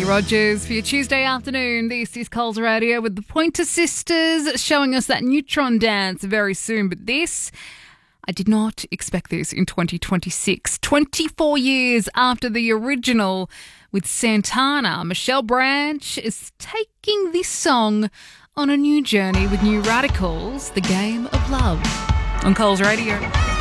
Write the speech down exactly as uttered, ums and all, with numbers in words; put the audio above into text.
Holly Rogers for your Tuesday afternoon. This is Coles Radio with the Pointer Sisters showing us that Neutron dance very soon. But this, I did not expect this in twenty twenty-six. twenty-four years after the original with Santana, Michelle Branch is taking this song on a new journey with New Radicals, The Game of Love, on Coles Radio.